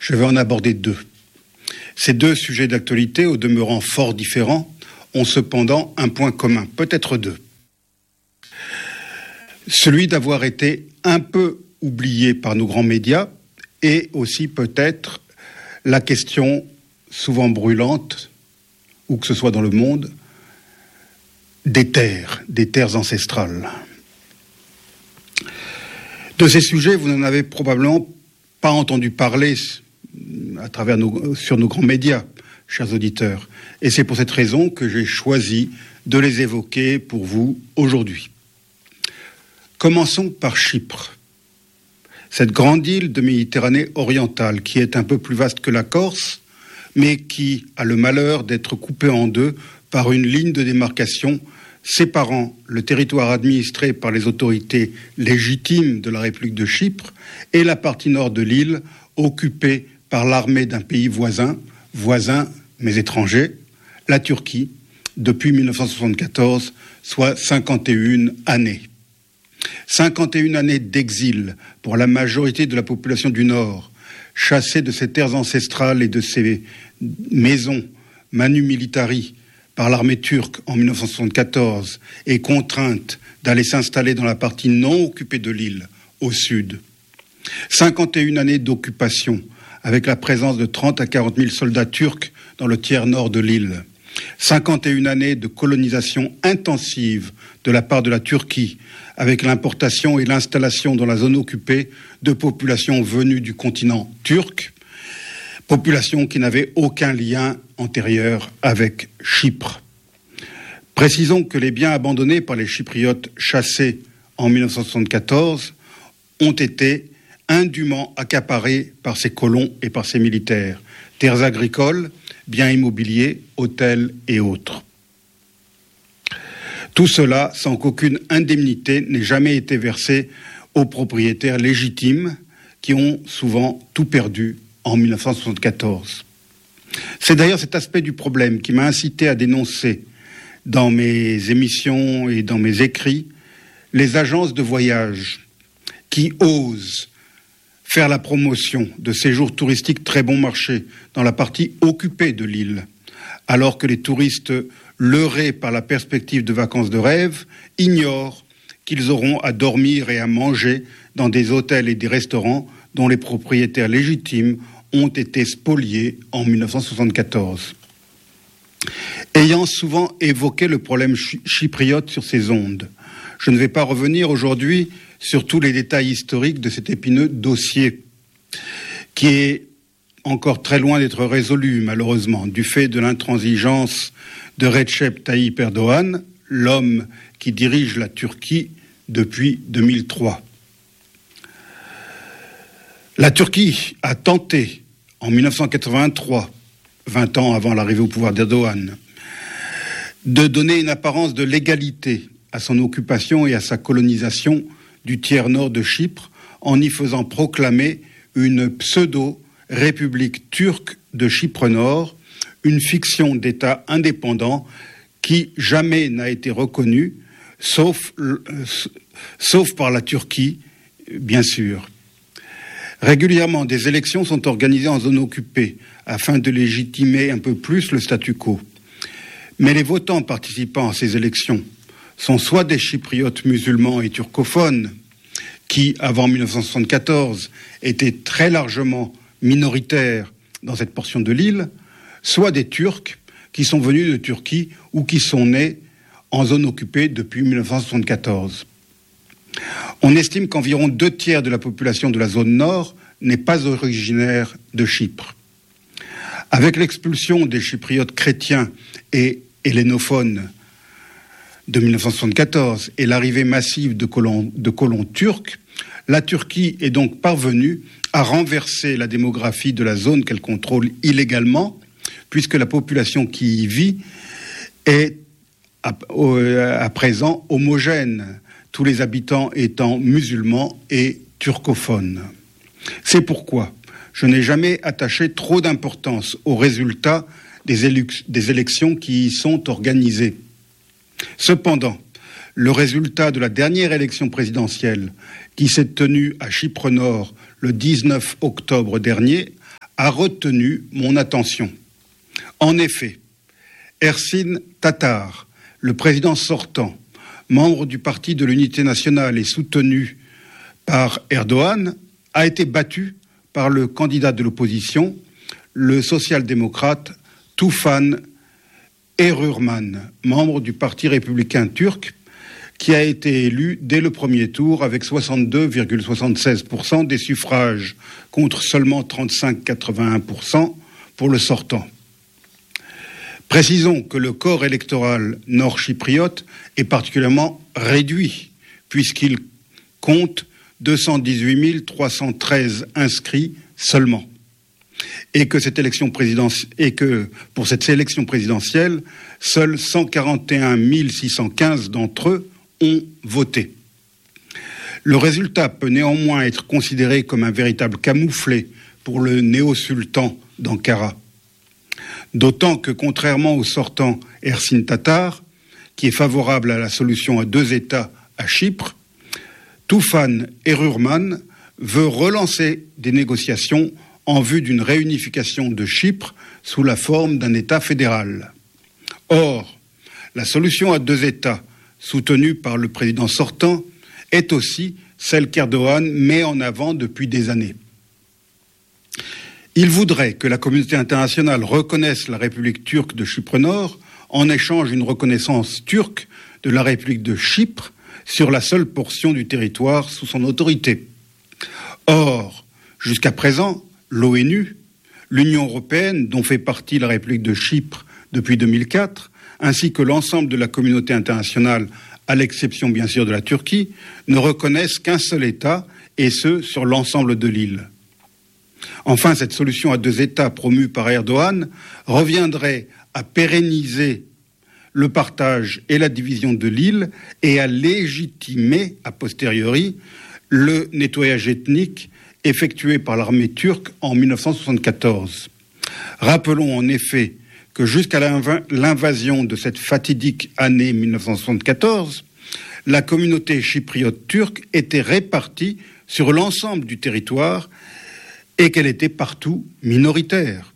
Je vais en aborder deux. Ces deux sujets d'actualité, au demeurant fort différents, ont cependant un point commun, peut-être deux. Celui d'avoir été un peu oublié par nos grands médias et aussi peut-être la question souvent brûlante, où que ce soit dans le monde, des terres ancestrales. De ces sujets, vous n'en avez probablement pas entendu parler sur nos grands médias, chers auditeurs. Et c'est pour cette raison que j'ai choisi de les évoquer pour vous aujourd'hui. Commençons par Chypre. Cette grande île de Méditerranée orientale qui est un peu plus vaste que la Corse, mais qui a le malheur d'être coupée en deux par une ligne de démarcation séparant le territoire administré par les autorités légitimes de la République de Chypre et la partie nord de l'île occupée par l'armée d'un pays voisin mais étranger, la Turquie, depuis 1974, soit 51 années. 51 années d'exil pour la majorité de la population du Nord, chassée de ses terres ancestrales et de ses maisons manu militari par l'armée turque en 1974 et contrainte d'aller s'installer dans la partie non occupée de l'île, au sud. 51 années d'occupation avec la présence de 30 à 40 000 soldats turcs dans le tiers nord de l'île. 51 années de colonisation intensive de la part de la Turquie, avec l'importation et l'installation dans la zone occupée de populations venues du continent turc, populations qui n'avaient aucun lien antérieur avec Chypre. Précisons que les biens abandonnés par les Chypriotes chassés en 1974 ont été indûment accaparés par ces colons et par ces militaires. Terres agricoles, biens immobiliers, hôtels et autres. Tout cela sans qu'aucune indemnité n'ait jamais été versée aux propriétaires légitimes qui ont souvent tout perdu en 1974. C'est d'ailleurs cet aspect du problème qui m'a incité à dénoncer dans mes émissions et dans mes écrits les agences de voyage qui osent faire la promotion de séjours touristiques très bon marché dans la partie occupée de l'île, alors que les touristes leurrés par la perspective de vacances de rêve ignorent qu'ils auront à dormir et à manger dans des hôtels et des restaurants dont les propriétaires légitimes ont été spoliés en 1974. Ayant souvent évoqué le problème chypriote sur ces ondes, je ne vais pas revenir aujourd'hui sur tous les détails historiques de cet épineux dossier, qui est encore très loin d'être résolu, malheureusement, du fait de l'intransigeance de Recep Tayyip Erdogan, l'homme qui dirige la Turquie depuis 2003. La Turquie a tenté, en 1983, 20 ans avant l'arrivée au pouvoir d'Erdogan, de donner une apparence de légalité à son occupation et à sa colonisation du tiers nord de Chypre en y faisant proclamer une pseudo-république turque de Chypre Nord, une fiction d'État indépendant qui jamais n'a été reconnue, sauf par la Turquie, bien sûr. Régulièrement, des élections sont organisées en zone occupée afin de légitimer un peu plus le statu quo. Mais les votants participant à ces élections sont soit des Chypriotes musulmans et turcophones, qui, avant 1974, étaient très largement minoritaires dans cette portion de l'île, soit des Turcs qui sont venus de Turquie ou qui sont nés en zone occupée depuis 1974. On estime qu'environ 2/3 de la population de la zone nord n'est pas originaire de Chypre. Avec l'expulsion des Chypriotes chrétiens et hellénophones de 1974 et l'arrivée massive de colons turcs, la Turquie est donc parvenue à renverser la démographie de la zone qu'elle contrôle illégalement, puisque la population qui y vit est à présent homogène, tous les habitants étant musulmans et turcophones. C'est pourquoi je n'ai jamais attaché trop d'importance aux résultats des élections qui y sont organisées. Cependant, le résultat de la dernière élection présidentielle qui s'est tenue à Chypre Nord le 19 octobre dernier a retenu mon attention. En effet, Ersin Tatar, le président sortant, membre du Parti de l'Unité nationale et soutenu par Erdogan, a été battu par le candidat de l'opposition, le social-démocrate Tufan Erurman, membre du Parti républicain turc, qui a été élu dès le premier tour avec 62,76% des suffrages, contre seulement 35,81% pour le sortant. Précisons que le corps électoral nord-chypriote est particulièrement réduit, puisqu'il compte 218 313 inscrits seulement. Et que pour cette élection présidentielle, seuls 141 615 d'entre eux ont voté. Le résultat peut néanmoins être considéré comme un véritable camouflet pour le néo-sultan d'Ankara. D'autant que, contrairement au sortant Ersin Tatar, qui est favorable à la solution à 2 États à Chypre, Tufan Erurman veut relancer des négociations en vue d'une réunification de Chypre sous la forme d'un État fédéral. Or, la solution à 2 États, soutenue par le président sortant, est aussi celle qu'Erdogan met en avant depuis des années. Il voudrait que la communauté internationale reconnaisse la République turque de Chypre-Nord en échange d'une reconnaissance turque de la République de Chypre sur la seule portion du territoire sous son autorité. Or, jusqu'à présent, l'ONU, l'Union européenne, dont fait partie la République de Chypre depuis 2004, ainsi que l'ensemble de la communauté internationale, à l'exception bien sûr de la Turquie, ne reconnaissent qu'un seul État, et ce, sur l'ensemble de l'île. Enfin, cette solution à 2 États promue par Erdogan reviendrait à pérenniser le partage et la division de l'île et à légitimer, a posteriori, le nettoyage ethnique effectué par l'armée turque en 1974. Rappelons en effet que jusqu'à l'invasion de cette fatidique année 1974, la communauté chypriote turque était répartie sur l'ensemble du territoire et qu'elle était partout minoritaire.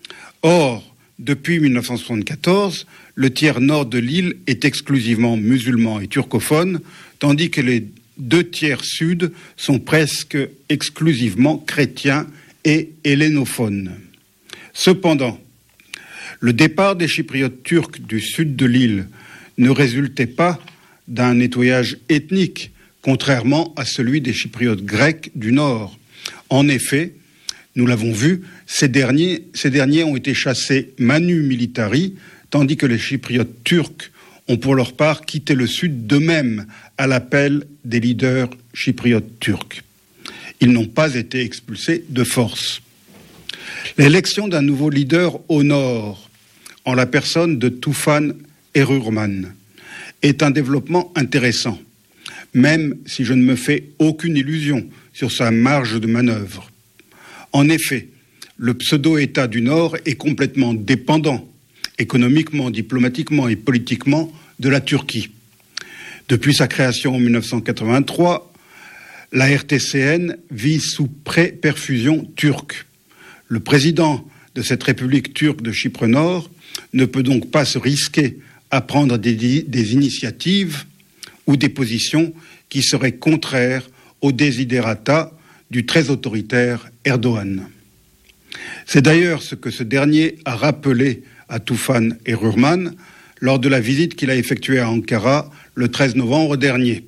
Or, depuis 1974, le tiers nord de l'île est exclusivement musulman et turcophone, tandis que les 2 tiers sud sont presque exclusivement chrétiens et hellénophones. Cependant, le départ des Chypriotes turcs du sud de l'île ne résultait pas d'un nettoyage ethnique, contrairement à celui des Chypriotes grecs du nord. En effet, nous l'avons vu, ces derniers ont été chassés manu militari, tandis que les Chypriotes turcs ont pour leur part quitté le sud d'eux-mêmes à l'appel des leaders chypriotes turcs. Ils n'ont pas été expulsés de force. L'élection d'un nouveau leader au nord, en la personne de Tufan Erurman, est un développement intéressant, même si je ne me fais aucune illusion sur sa marge de manœuvre. En effet, le pseudo-État du Nord est complètement dépendant, économiquement, diplomatiquement et politiquement, de la Turquie. Depuis sa création en 1983, la RTCN vit sous perfusion turque. Le président de cette République turque de Chypre-Nord ne peut donc pas se risquer à prendre des initiatives ou des positions qui seraient contraires aux desiderata du très autoritaire Erdogan. C'est d'ailleurs ce que ce dernier a rappelé à Tufan Erurman lors de la visite qu'il a effectuée à Ankara le 13 novembre dernier.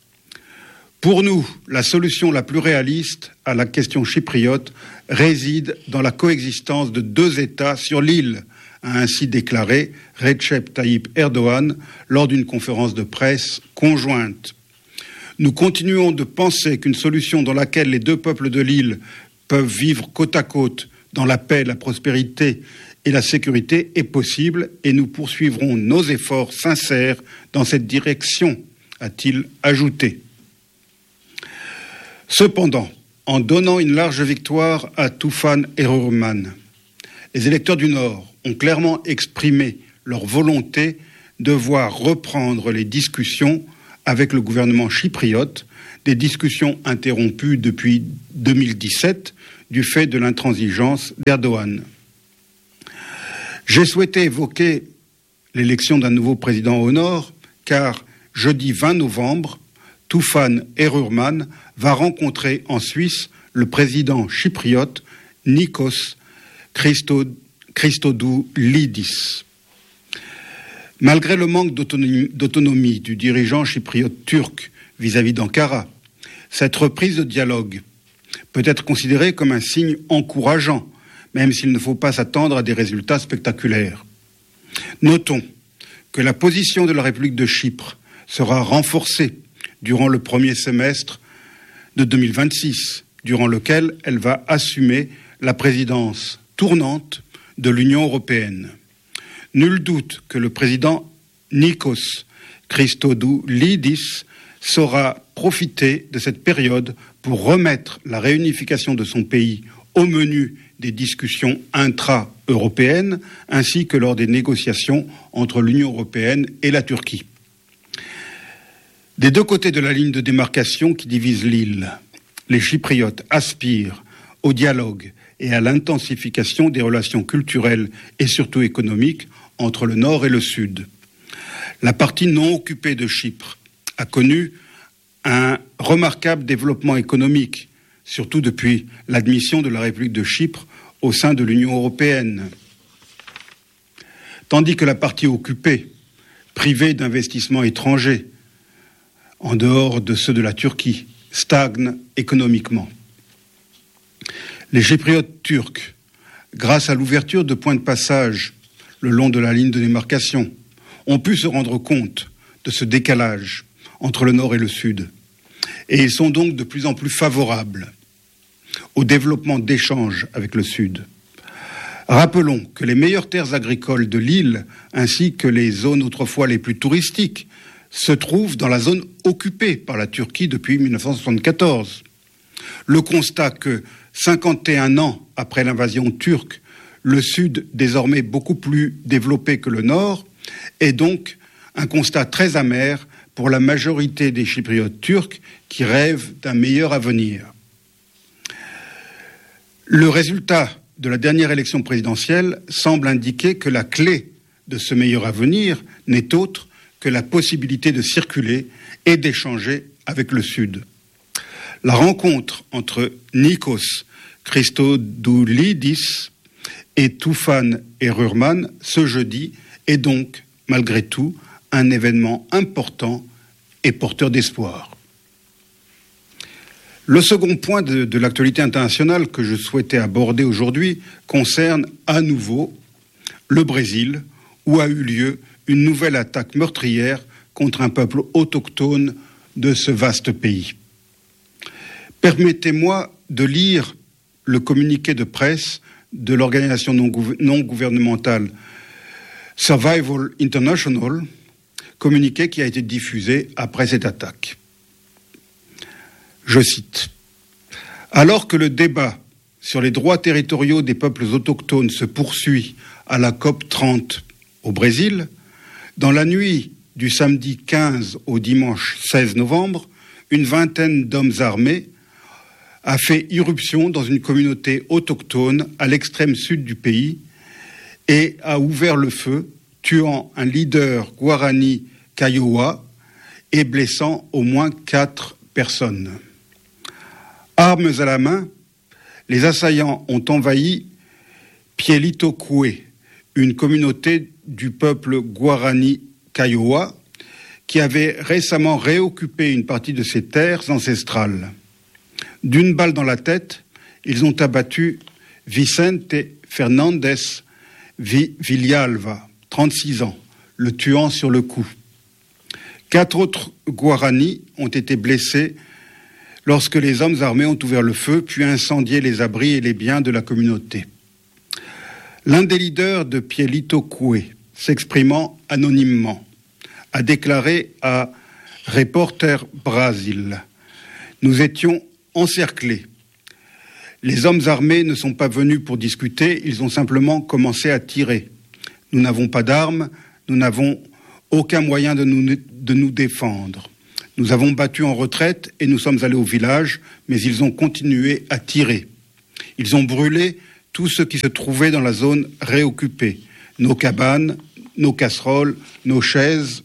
Pour nous, la solution la plus réaliste à la question chypriote réside dans la coexistence de 2 États sur l'île, a ainsi déclaré Recep Tayyip Erdogan lors d'une conférence de presse conjointe. Nous continuons de penser qu'une solution dans laquelle les 2 peuples de l'île peuvent vivre côte à côte dans la paix, la prospérité et la sécurité est possible et nous poursuivrons nos efforts sincères dans cette direction, a-t-il ajouté. Cependant, en donnant une large victoire à Tufan Erurman, les électeurs du Nord ont clairement exprimé leur volonté de voir reprendre les discussions avec le gouvernement chypriote, des discussions interrompues depuis 2017 du fait de l'intransigeance d'Erdogan. J'ai souhaité évoquer l'élection d'un nouveau président au nord, car jeudi 20 novembre, Tufan Erurman va rencontrer en Suisse le président chypriote Nikos Christodoulidis. Malgré le manque d'autonomie du dirigeant chypriote turc vis-à-vis d'Ankara, cette reprise de dialogue peut être considérée comme un signe encourageant, même s'il ne faut pas s'attendre à des résultats spectaculaires. Notons que la position de la République de Chypre sera renforcée durant le premier semestre de 2026, durant lequel elle va assumer la présidence tournante de l'Union européenne. Nul doute que le président Nikos Christodoulidis saura profiter de cette période pour remettre la réunification de son pays au menu des discussions intra-européennes, ainsi que lors des négociations entre l'Union européenne et la Turquie. Des deux côtés de la ligne de démarcation qui divise l'île, les Chypriotes aspirent au dialogue et à l'intensification des relations culturelles et surtout économiques entre le Nord et le Sud. La partie non occupée de Chypre a connu un remarquable développement économique, surtout depuis l'admission de la République de Chypre au sein de l'Union européenne. Tandis que la partie occupée, privée d'investissements étrangers, en dehors de ceux de la Turquie, stagne économiquement. Les Chypriotes turcs, grâce à l'ouverture de points de passage le long de la ligne de démarcation, ont pu se rendre compte de ce décalage entre le Nord et le Sud. Et ils sont donc de plus en plus favorables au développement d'échanges avec le Sud. Rappelons que les meilleures terres agricoles de l'île, ainsi que les zones autrefois les plus touristiques, se trouvent dans la zone occupée par la Turquie depuis 1974. Le constat que, 51 ans après l'invasion turque, le Sud, désormais beaucoup plus développé que le Nord, est donc un constat très amer pour la majorité des Chypriotes turcs qui rêvent d'un meilleur avenir. Le résultat de la dernière élection présidentielle semble indiquer que la clé de ce meilleur avenir n'est autre que la possibilité de circuler et d'échanger avec le Sud. La rencontre entre Nikos Christodoulidis et Tufan Erurman ce jeudi est donc, malgré tout, un événement important et porteur d'espoir. Le second point de l'actualité internationale que je souhaitais aborder aujourd'hui concerne à nouveau le Brésil, où a eu lieu une nouvelle attaque meurtrière contre un peuple autochtone de ce vaste pays. Permettez-moi de lire le communiqué de presse de l'organisation non gouvernementale Survival International, communiqué qui a été diffusé après cette attaque. Je cite : « Alors que le débat sur les droits territoriaux des peuples autochtones se poursuit à la COP 30 au Brésil, dans la nuit du samedi 15 au dimanche 16 novembre, une vingtaine d'hommes armés a fait irruption dans une communauté autochtone à l'extrême sud du pays et a ouvert le feu, tuant un leader Guarani Kaiowá et blessant au moins 4 personnes. Armes à la main, les assaillants ont envahi Pielitokoué, une communauté du peuple Guarani Kaiowá qui avait récemment réoccupé une partie de ses terres ancestrales. D'une balle dans la tête, ils ont abattu Vicente Fernandez Villalva, 36 ans, le tuant sur le coup. 4 autres Guarani ont été blessés lorsque les hommes armés ont ouvert le feu, puis incendié les abris et les biens de la communauté. L'un des leaders de Pielitokoué, s'exprimant anonymement, a déclaré à Reporter Brasil : « Nous étions encerclés. Les hommes armés ne sont pas venus pour discuter, ils ont simplement commencé à tirer. Nous n'avons pas d'armes, nous n'avons aucun moyen de nous défendre. Nous avons battu en retraite et nous sommes allés au village, mais ils ont continué à tirer. Ils ont brûlé tout ce qui se trouvait dans la zone réoccupée. Nos cabanes, nos casseroles, nos chaises.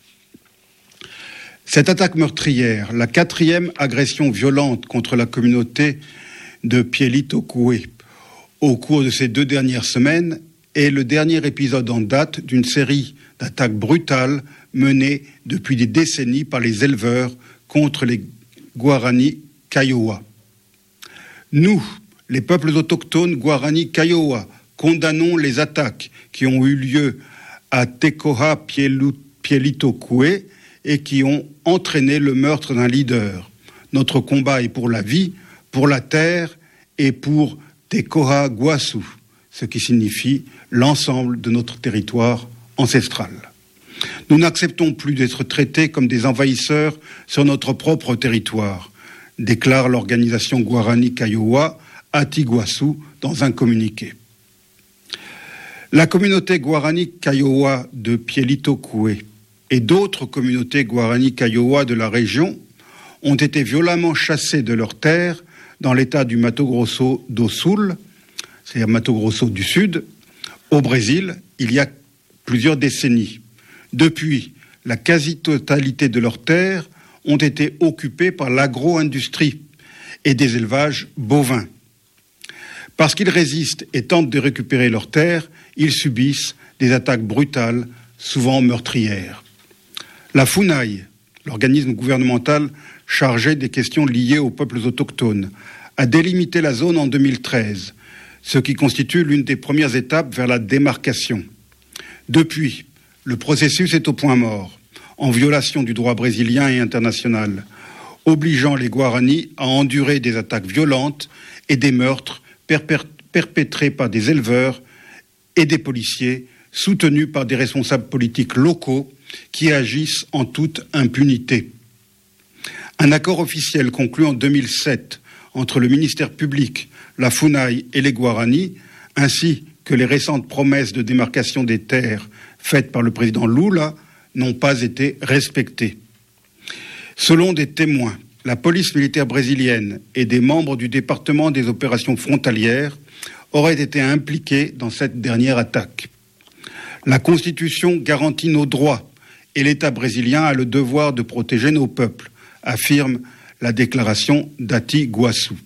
Cette attaque meurtrière, la 4e agression violente contre la communauté de Pielito-Koué au cours de ces 2 dernières semaines, est le dernier épisode en date d'une série d'attaques brutales menées depuis des décennies par les éleveurs contre les Guarani Kaiowá. Nous, les peuples autochtones Guarani Kaiowá, condamnons les attaques qui ont eu lieu à Tekoha Pielito-Koué et qui ont entraîné le meurtre d'un leader. Notre combat est pour la vie, pour la terre et pour Tekoha Guasu, ce qui signifie l'ensemble de notre territoire ancestral. Nous n'acceptons plus d'être traités comme des envahisseurs sur notre propre territoire, déclare l'organisation Guarani Kaiowá Atiguaçu dans un communiqué. La communauté Guarani Kaiowá de Pielito-Koué et d'autres communautés Guarani Kaiowá de la région ont été violemment chassées de leurs terres dans l'état du Mato Grosso do Sul, c'est-à-dire Mato Grosso du Sud, au Brésil, il y a plusieurs décennies. Depuis, la quasi-totalité de leurs terres ont été occupées par l'agro-industrie et des élevages bovins. Parce qu'ils résistent et tentent de récupérer leurs terres, ils subissent des attaques brutales, souvent meurtrières. La FUNAI, l'organisme gouvernemental chargé des questions liées aux peuples autochtones, a délimité la zone en 2013, ce qui constitue l'une des premières étapes vers la démarcation. Depuis, le processus est au point mort, en violation du droit brésilien et international, obligeant les Guaranis à endurer des attaques violentes et des meurtres perpétrés par des éleveurs et des policiers soutenus par des responsables politiques locaux qui agissent en toute impunité. Un accord officiel conclu en 2007 entre le ministère public, la FUNAI et les Guaranis, ainsi que les récentes promesses de démarcation des terres faites par le président Lula, n'ont pas été respectées. Selon des témoins, la police militaire brésilienne et des membres du département des opérations frontalières auraient été impliqués dans cette dernière attaque. La Constitution garantit nos droits et l'État brésilien a le devoir de protéger nos peuples, affirme la déclaration d'Atiguaçu.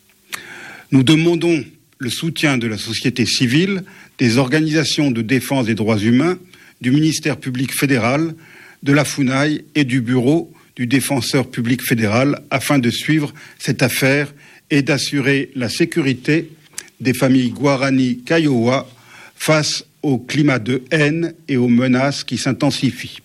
Nous demandons le soutien de la société civile, des organisations de défense des droits humains, du ministère public fédéral, de la FUNAI et du bureau du défenseur public fédéral afin de suivre cette affaire et d'assurer la sécurité des familles Guarani Kaiowá face au climat de haine et aux menaces qui s'intensifient.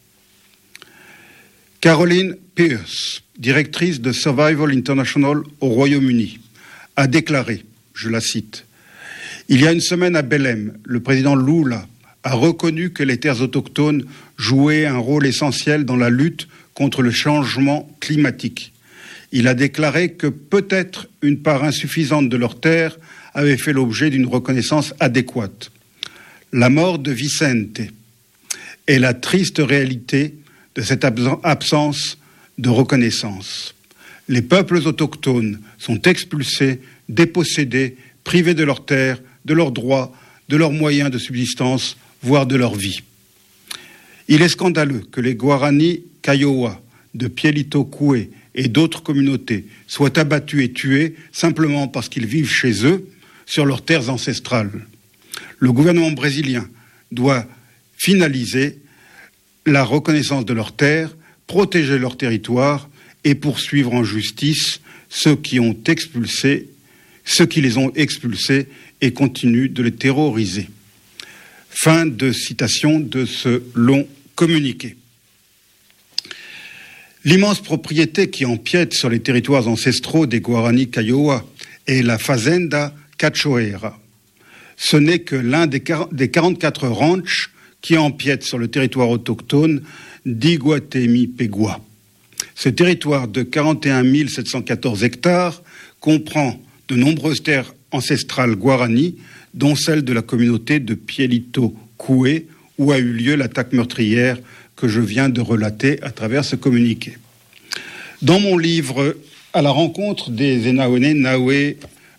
Caroline Pierce, directrice de Survival International au Royaume-Uni, a déclaré, je la cite, « Il y a une semaine à Belém, le président Lula a reconnu que les terres autochtones jouaient un rôle essentiel dans la lutte contre le changement climatique. Il a déclaré que peut-être une part insuffisante de leurs terres avait fait l'objet d'une reconnaissance adéquate. La mort de Vicente est la triste réalité de cette absence de reconnaissance. Les peuples autochtones sont expulsés, dépossédés, privés de leurs terres, de leurs droits, de leurs moyens de subsistance, voire de leur vie. Il est scandaleux que les Guarani Kaiowá de Pielito-Koué et d'autres communautés soient abattus et tués simplement parce qu'ils vivent chez eux, sur leurs terres ancestrales. Le gouvernement brésilien doit finaliser la reconnaissance de leurs terres, protéger leur territoire et poursuivre en justice ceux qui les ont expulsés et continuent de les terroriser. Fin de citation de ce long communiqué. L'immense propriété qui empiète sur les territoires ancestraux des Guarani Kaiowá est la Fazenda Cachoeira. Ce n'est que l'un des 44 ranchs qui empiètent sur le territoire autochtone d'Iguatemi-Peguá. Ce territoire de 41 714 hectares comprend de nombreuses terres ancestrales guarani, dont celle de la communauté de Pielito-Koué, où a eu lieu l'attaque meurtrière que je viens de relater à travers ce communiqué. Dans mon livre « À la rencontre des Enaoné Naoué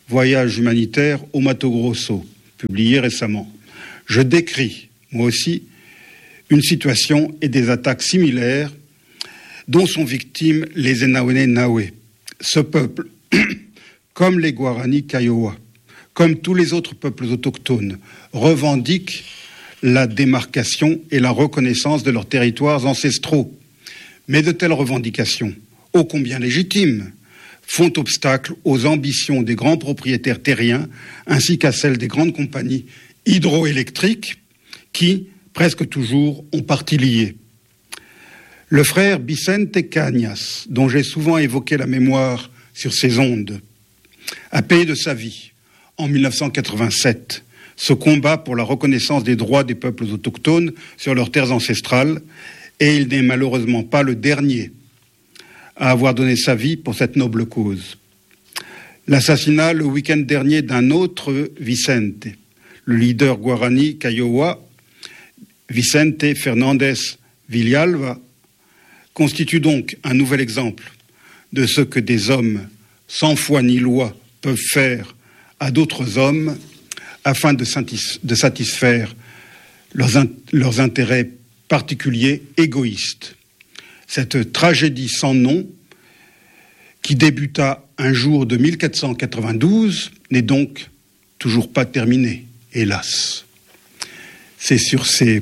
Voyage humanitaire au Mato Grosso, publié récemment. Je décris, moi aussi, une situation et des attaques similaires dont sont victimes les Enawenê-Naoué. Ce peuple, comme les Guarani Kaiowá, comme tous les autres peuples autochtones, revendiquent la démarcation et la reconnaissance de leurs territoires ancestraux. Mais de telles revendications, ô combien légitimes, font obstacle aux ambitions des grands propriétaires terriens ainsi qu'à celles des grandes compagnies hydroélectriques qui, presque toujours, ont partie liée. Le frère Vicente Cañas, dont j'ai souvent évoqué la mémoire sur ces ondes, a payé de sa vie, en 1987, ce combat pour la reconnaissance des droits des peuples autochtones sur leurs terres ancestrales, et il n'est malheureusement pas le dernier à avoir donné sa vie pour cette noble cause. L'assassinat le week-end dernier d'un autre Vicente, le leader Guarani Kaiowá, Vicente Fernandez Villalba, constitue donc un nouvel exemple de ce que des hommes sans foi ni loi peuvent faire à d'autres hommes afin de satisfaire leurs intérêts particuliers égoïstes. Cette tragédie sans nom, qui débuta un jour de 1492, n'est donc toujours pas terminée, hélas. C'est sur ces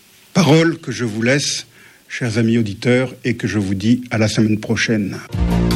paroles que je vous laisse, chers amis auditeurs, et que je vous dis à la semaine prochaine.